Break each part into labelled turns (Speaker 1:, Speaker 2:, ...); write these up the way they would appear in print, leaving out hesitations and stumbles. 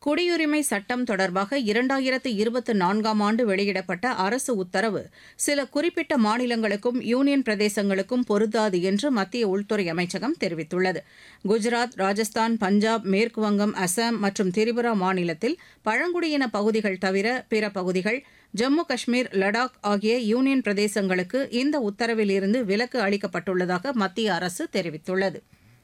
Speaker 1: குடியுரிமை சட்டம் தொடர்பாக 2024ஆம் ஆண்டு வெளியிடப்பட்ட அரசு உத்தரவு சில குறிப்பிட்ட மாநிலங்களுக்கும் யூனியன் பிரதேசங்களுக்கும் பொருந்தாது என்று மத்திய உள்துறை அமைச்சகம் தெரிவித்துள்ளது. குஜராத், ராஜஸ்தான், பஞ்சாப், மேற்குவங்கம், அசாம் மற்றும் திரிபுரா மாநிலத்தில் பழங்குடியின பகுதிகள் தவிர பிற பகுதிகள், ஜம்மு காஷ்மீர், லடாக் ஆகிய யூனியன் பிரதேசங்களுக்கு இந்த உத்தரவில் இருந்து விலக்கு அளிக்கப்பட்டுள்ளதாக மத்திய அரசு தெரிவித்துள்ளது.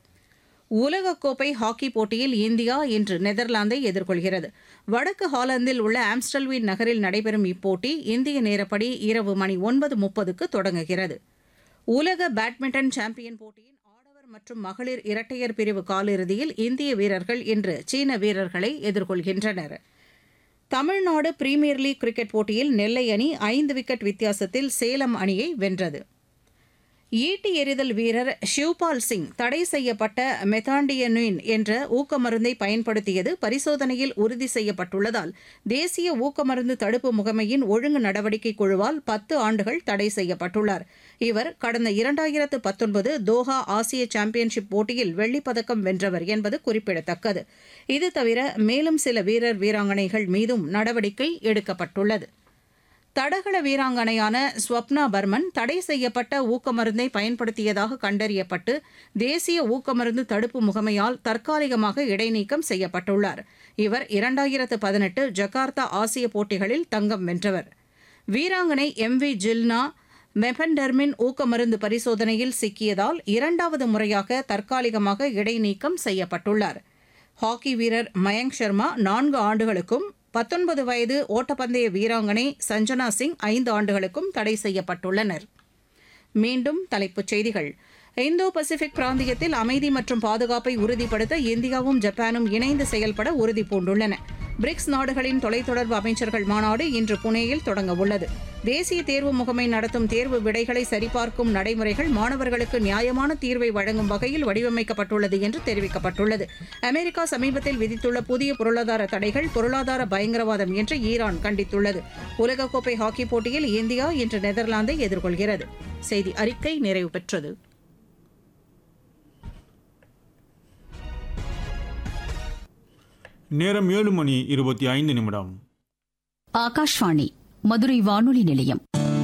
Speaker 1: உலகக்கோப்பை ஹாக்கி போட்டியில் இந்தியா இன்று நெதர்லாந்தை எதிர்கொள்கிறது. வடக்கு ஹாலந்தில் உள்ள ஆம்ஸ்டல்வீன் நகரில் நடைபெறும் இப்போட்டி இந்திய நேரப்படி இரவு மணி 9:30க்கு தொடங்குகிறது. உலக பேட்மிண்டன் சாம்பியன் போட்டியின் ஆடவர் மற்றும் மகளிர் இரட்டையர் பிரிவு காலிறுதியில் இந்திய வீரர்கள் இன்று சீன வீரர்களை எதிர்கொள்கின்றனர். தமிழ்நாடு பிரீமியர் லீக் கிரிக்கெட் போட்டியில் நெல்லை அணி 5 விக்கெட் வித்தியாசத்தில் சேலம் அணியை வென்றது. ஈட்டி எறிதல் வீரர் ஷிவ்பால் சிங் தடை செய்யப்பட்ட மெத்தாண்டியனின் என்ற ஊக்கமருந்தை பயன்படுத்தியது பரிசோதனையில் உறுதி செய்யப்பட்டுள்ளதால் தேசிய ஊக்கமருந்து தடுப்பு முகமையின் ஒழுங்கு நடவடிக்கை குழுவால் 10 ஆண்டுகள் தடை செய்யப்பட்டுள்ளார். இவர் கடந்த 2019 தோஹா ஆசிய சாம்பியன்ஷிப் போட்டியில் வெள்ளிப்பதக்கம் வென்றவர் என்பது குறிப்பிடத்தக்கது. இது தவிர மேலும் சில வீரர் வீராங்கனைகள் மீதும் நடவடிக்கை எடுக்கப்பட்டுள்ளது. தடகள வீராங்கனையான ஸ்வப்னா பர்மன் தடை செய்யப்பட்ட ஊக்கமருந்தை பயன்படுத்தியதாக கண்டறியப்பட்டு தேசிய ஊக்கமருந்து தடுப்பு முகமையால் தற்காலிகமாக இடைநீக்கம் செய்யப்பட்டுள்ளார். இவர் 2018 ஜகார்த்தா ஆசிய போட்டிகளில் தங்கம் வென்றவர். வீராங்கனை MV ஜில்னா மெபென்டர்மின் ஊக்கமருந்து பரிசோதனையில் சிக்கியதால் 2வது முறையாக தற்காலிகமாக இடைநீக்கம் செய்யப்பட்டுள்ளார். ஹாக்கி வீரர் மயங்க் சர்மா 4 ஆண்டுகளுக்கும் 19 வயது ஓட்டப்பந்தய வீராங்கனை சஞ்சனா சிங் 5 ஆண்டுகளுக்கும் தடை செய்யப்பட்டுள்ளனர். மீண்டும் தலைப்புச் செய்திகள். இந்தோ பசிபிக் பிராந்தியத்தில் அமைதி மற்றும் பாதுகாப்பை உறுதிப்படுத்த இந்தியாவும் ஜப்பானும் இணைந்து செயல்பட உறுதிபூண்டுள்ளன. பிரிக்ஸ் நாடுகளின் தொலைத்தொடர்பு அமைச்சர்கள் மாநாடு இன்று புனேயில் தொடங்கவுள்ளது. தேசிய தேர்வு முகமை நடத்தும் தேர்வு விடைகளை சரிபார்க்கும் நடைமுறைகள் மாணவர்களுக்கு நியாயமான தீர்வை வழங்கும் வகையில் வடிவமைக்கப்பட்டுள்ளது என்று தெரிவிக்கப்பட்டுள்ளது. அமெரிக்கா சமீபத்தில் விதித்துள்ள புதிய பொருளாதார தடைகள் பொருளாதார பயங்கரவாதம் என்று ஈரான் கண்டித்துள்ளது. உலகக்கோப்பை ஹாக்கி போட்டியில் இந்தியா இன்று நெதர்லாந்தை எதிர்கொள்கிறது. செய்தி அறிக்கை நிறைவு பெற்றது.
Speaker 2: நேரம் 7:25.
Speaker 3: ஆகாஷ்வாணி மதுரை வானொலி நிலையம்.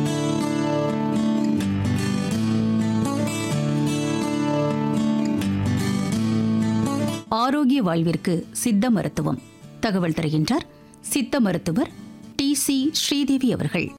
Speaker 3: ஆரோக்கிய வாழ்விற்கு சித்த மருத்துவம் தகவல் தருகின்றார் சித்த மருத்துவர் TC ஸ்ரீதேவி அவர்கள்.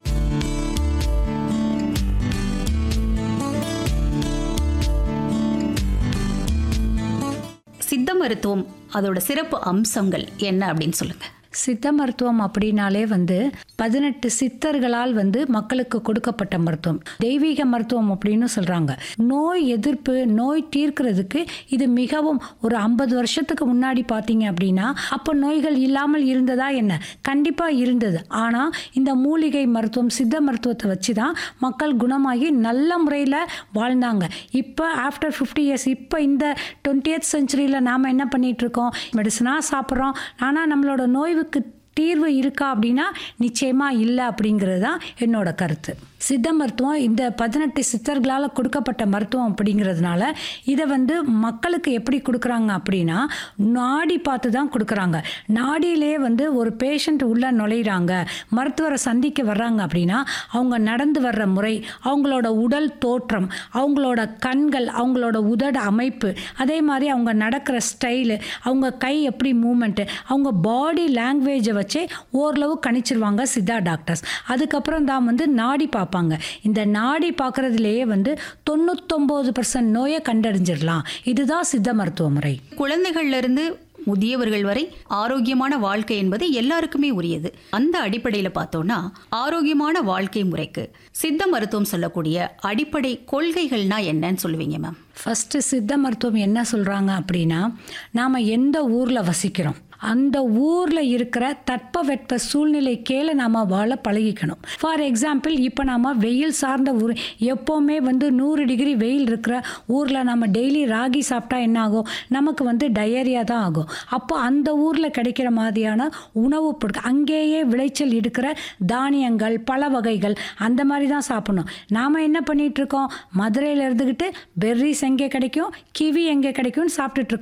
Speaker 3: சித்த மருத்துவம் அதோட சிறப்பு அம்சங்கள் என்ன அப்படின்னு சொல்லுங்க.
Speaker 4: சித்த மருத்துவம் அப்படின்னாலே 18 சித்தர்களால் மக்களுக்கு கொடுக்கப்பட்ட மருத்துவம், தெய்வீக மருத்துவம் அப்படின்னு சொல்றாங்க. நோய் எதிர்ப்பு, நோய் தீர்க்கிறதுக்கு இது மிகவும் ஒரு 50 வருஷத்துக்கு முன்னாடி பார்த்தீங்க அப்படின்னா அப்போ நோய்கள் இல்லாமல் இருந்ததா என்ன? கண்டிப்பா இருந்தது. ஆனா இந்த மூலிகை மருத்துவம், சித்த மருத்துவத்தை வச்சு தான் மக்கள் குணமாகி நல்ல முறையில் வாழ்ந்தாங்க. இப்போ ஆஃப்டர் 50 இயர்ஸ், இப்போ இந்த 20th செஞ்சுரியில் நாம் என்ன பண்ணிட்டு இருக்கோம்? மெடிசனாக சாப்பிட்றோம். ஆனால் நம்மளோட நோய்வுக்கு தீர்வு இருக்கா அப்படின்னா நிச்சயமா இல்லை அப்படிங்கிறது தான் என்னோட கருத்து. சித்த மருத்துவம் இந்த 18 சித்தர்களால் கொடுக்கப்பட்ட மருத்துவம் அப்படிங்கிறதுனால இதை மக்களுக்கு எப்படி கொடுக்குறாங்க அப்படின்னா நாடி பார்த்து தான் கொடுக்குறாங்க. நாடியிலே ஒரு பேஷண்ட் உள்ள நுழையிறாங்க, மருத்துவரை சந்திக்க வர்றாங்க அப்படின்னா அவங்க நடந்து வர்ற முறை, அவங்களோட உடல் தோற்றம், அவங்களோட கண்கள், அவங்களோட உதடு அமைப்பு, அதே மாதிரி அவங்க நடக்கிற ஸ்டைலு, அவங்க கை எப்படி மூமெண்ட்டு, அவங்க பாடி லாங்குவேஜை வச்சே ஓரளவு கணிச்சிருவாங்க சித்தா டாக்டர்ஸ். அதுக்கப்புறம் தான் நாடி பார்ப்பாங்க. இந்த நாடி பார்க்கறதுலேயே 99% நோயை கண்டறிஞ்சிடலாம். இதுதான் சித்த மருத்துவ முறை.
Speaker 3: குழந்தைகள்ல இருந்து முதியவர்கள் வரை ஆரோக்கியமான வாழ்க்கை என்பது எல்லாருக்குமே உரியது. அந்த அடிப்படையில் பார்த்தோம்னா ஆரோக்கியமான வாழ்க்கை முறைக்கு சித்த மருத்துவம் சொல்லக்கூடிய அடிப்படை கொள்கைகள்னா என்னன்னு சொல்லுவீங்க மேம்?
Speaker 4: ஃபர்ஸ்ட் சித்த மருத்துவம் என்ன சொல்றாங்க அப்படின்னா, நாம எந்த ஊர்ல வசிக்கிறோம் அந்த ஊரில் இருக்கிற தட்பவெட்ப சூழ்நிலைக்கேல நாம் வாழ பழகிக்கணும். ஃபார் எக்ஸாம்பிள், இப்போ நாம் வெயில் சார்ந்த ஊர், எப்போவுமே 100 டிகிரி வெயில் இருக்கிற ஊரில் நம்ம டெய்லி ராகி சாப்பிட்டா என்ன ஆகும்? நமக்கு டயரியா தான் ஆகும். அப்போ அந்த ஊரில் கிடைக்கிற மாதிரியான உணவு பொருட்கள், அங்கேயே விளைச்சல் இருக்கிற தானியங்கள், பழ வகைகள், அந்த மாதிரி தான் சாப்பிடணும். நாம் என்ன பண்ணிகிட்ருக்கோம்? மதுரையில் இருந்துக்கிட்டு பெர்ரிஸ் எங்கே கிடைக்கும், கிவி எங்கே கிடைக்கும்னு சாப்பிட்டுட்ருக்கோம்.